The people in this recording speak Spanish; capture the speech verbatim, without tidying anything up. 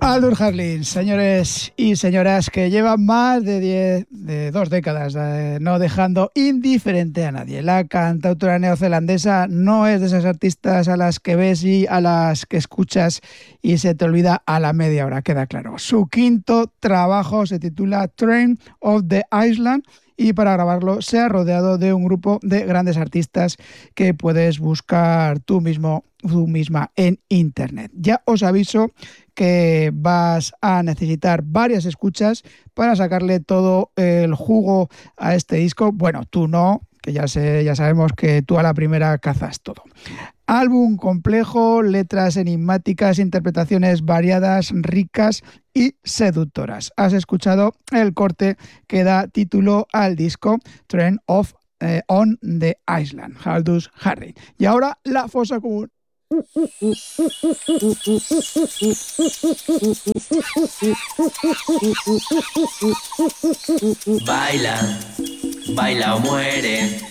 Aldous Harding, señores y señoras, que llevan más de, diez, de dos décadas eh, no dejando indiferente a nadie. La cantautora neozelandesa no es de esas artistas a las que ves y a las que escuchas y se te olvida a la media hora, queda claro. Su quinto trabajo se titula Train of the Island, y para grabarlo se ha rodeado de un grupo de grandes artistas que puedes buscar tú mismo, tú misma en internet. Ya os aviso que vas a necesitar varias escuchas para sacarle todo el jugo a este disco. Bueno, tú no, que ya sé, ya sabemos que tú a la primera cazas todo. Álbum complejo, letras enigmáticas, interpretaciones variadas, ricas y seductoras. Has escuchado el corte que da título al disco, Train of eh, on the Island, Aldous Harding. Y ahora la fosa común. Baila, baila o muere.